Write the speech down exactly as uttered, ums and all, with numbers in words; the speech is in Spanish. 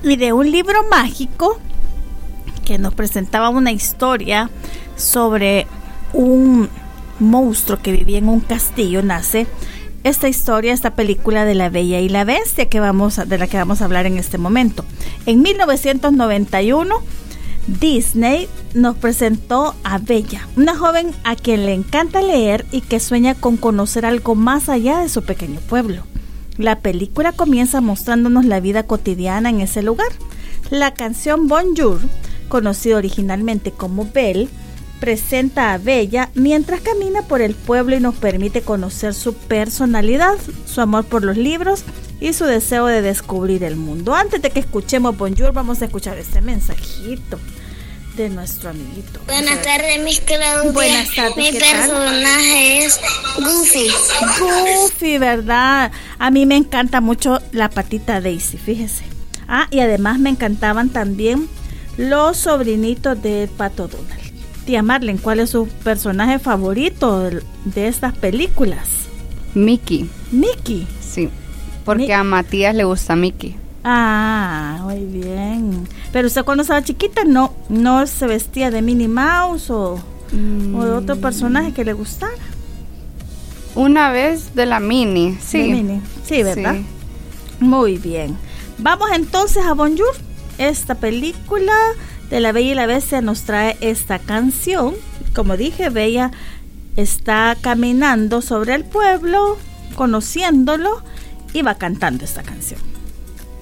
y de un libro mágico que nos presentaba una historia sobre un monstruo que vivía en un castillo, nace esta historia, esta película de La Bella y la Bestia que vamos a, de la que vamos a hablar en este momento. En mil novecientos noventa y uno, Disney nos presentó a Bella, una joven a quien le encanta leer y que sueña con conocer algo más allá de su pequeño pueblo. La película comienza mostrándonos la vida cotidiana en ese lugar. La canción Bonjour, conocida originalmente como Belle, presenta a Bella mientras camina por el pueblo y nos permite conocer su personalidad, su amor por los libros y su deseo de descubrir el mundo. Antes de que escuchemos Bonjour, vamos a escuchar este mensajito de nuestro amiguito. Buenas tardes, mis Claudia. Buenas tardes. Mi personaje es Goofy. Goofy, ¿verdad? A mí me encanta mucho la patita Daisy, fíjese. Ah, y además me encantaban también los sobrinitos del Pato Donald. Tía Marlene, ¿cuál es su personaje favorito de, de estas películas? Mickey. Mickey. Sí, porque Mi- a Matías le gusta Mickey. Ah, muy bien. Pero usted cuando estaba chiquita no, no se vestía de Minnie Mouse o, mm. o de otro personaje que le gustara. Una vez de la Minnie, sí. De Minnie. Sí, ¿verdad? Sí. Muy bien. Vamos entonces a Bonjour. Esta película de La Bella y la Bestia nos trae esta canción. Como dije, Bella está caminando sobre el pueblo, conociéndolo, y va cantando esta canción.